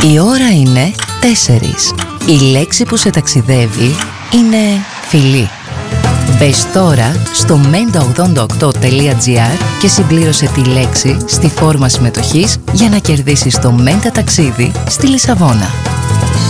Η ώρα είναι 4. Η λέξη που σε ταξιδεύει είναι φιλί. Μπες τώρα στο menta88.gr και συμπλήρωσε τη λέξη στη φόρμα συμμετοχής για να κερδίσεις το Menta ταξίδι στη Λισαβόνα.